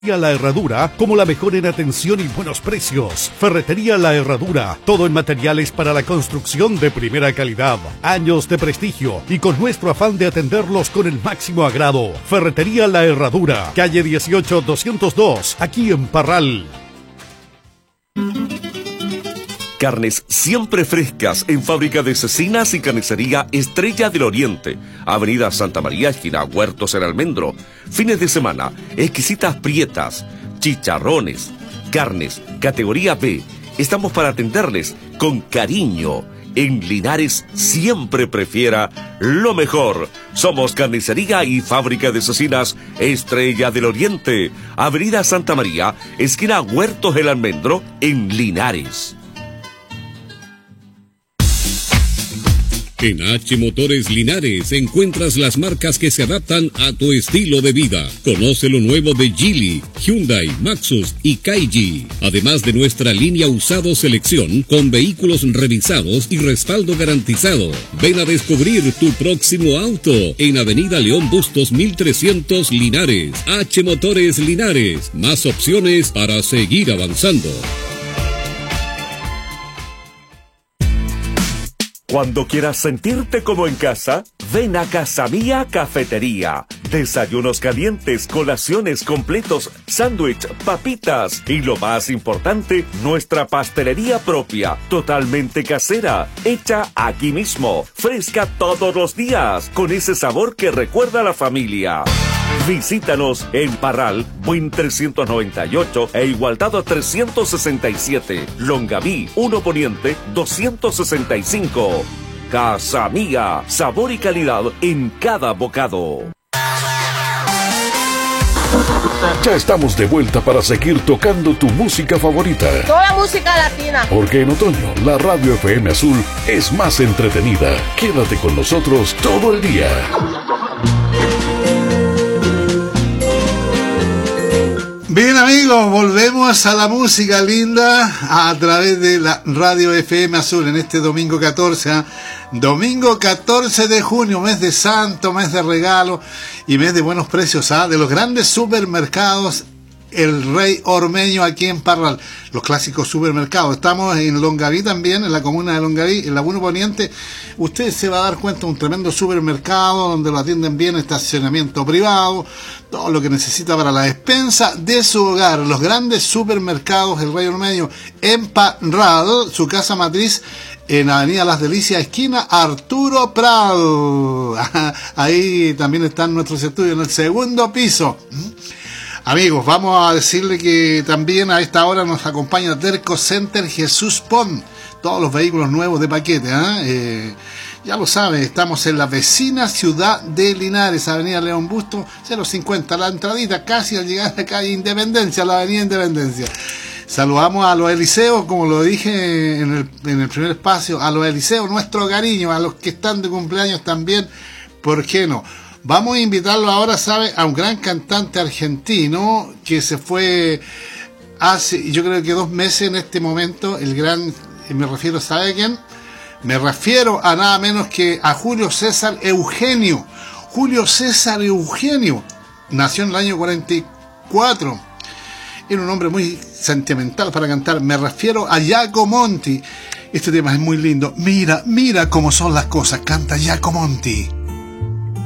La Herradura como la mejor en atención y buenos precios. Ferretería La Herradura, todo en materiales para la construcción de primera calidad, años de prestigio y con nuestro afán de atenderlos con el máximo agrado. Ferretería La Herradura, calle 18-202, aquí en Parral. Carnes siempre frescas en Fábrica de Cecinas y Carnicería Estrella del Oriente, Avenida Santa María, esquina Huertos en Almendro. Fines de semana, exquisitas prietas, chicharrones, carnes, categoría B. Estamos para atenderles con cariño. En Linares siempre prefiera lo mejor. Somos Carnicería y Fábrica de Cecinas Estrella del Oriente, Avenida Santa María, esquina Huertos el Almendro, en Linares. En H Motores Linares encuentras las marcas que se adaptan a tu estilo de vida. Conoce lo nuevo de Geely, Hyundai, Maxus y Kaiji. Además de nuestra línea usado selección con vehículos revisados y respaldo garantizado. Ven a descubrir tu próximo auto en Avenida León Bustos 1300 Linares. H Motores Linares. Más opciones para seguir avanzando. Cuando quieras sentirte como en casa, ven a Casa Mía Cafetería. Desayunos calientes, colaciones completos, sándwich, papitas y lo más importante, nuestra pastelería propia, totalmente casera, hecha aquí mismo, fresca todos los días, con ese sabor que recuerda a la familia. Visítanos en Parral, Buin 398 e Igualdad 367, Longaví 1 Poniente 265. Casa Mía, sabor y calidad en cada bocado. Ya estamos de vuelta para seguir tocando tu música favorita. Toda música latina. Porque en otoño la Radio FM Azul es más entretenida. Quédate con nosotros todo el día. Bien amigos, volvemos a la música linda a través de la Radio FM Azul en este domingo 14, domingo 14 de junio, mes de santo, mes de regalo y mes de buenos precios, de los grandes supermercados El Rey Ormeño aquí en Parral, los clásicos supermercados. Estamos en Longaví también, en la comuna de Longaví, en la 1 Poniente. Usted se va a dar cuenta, un tremendo supermercado donde lo atienden bien, estacionamiento privado, todo lo que necesita para la despensa de su hogar. Los grandes supermercados El Rey Ormeño en Parral, su casa matriz en Avenida Las Delicias, esquina Arturo Prado. Ahí también están nuestros estudios, en el segundo piso. Amigos, vamos a decirle que también a esta hora nos acompaña Terco Center Jesús Pon. Todos los vehículos nuevos de paquete, ya lo sabe, estamos en la vecina ciudad de Linares, Avenida León Bustos 050, la entradita casi al llegar a la calle Independencia, la Avenida Independencia. Saludamos a los Eliseos, como lo dije en el primer espacio, a los Eliseos, nuestro cariño, a los que están de cumpleaños también, ¿por qué no? Vamos a invitarlo ahora, ¿sabe?, a un gran cantante argentino que se fue hace, yo creo que 2 meses en este momento, el gran, me refiero, ¿sabe a quién? Me refiero a nada menos que a Julio César Eugenio. Julio César Eugenio nació en el año 44. Era un hombre muy sentimental para cantar. Me refiero a Giacomo Monti. Este tema es muy lindo. Mira, mira cómo son las cosas. Canta Giacomo Monti.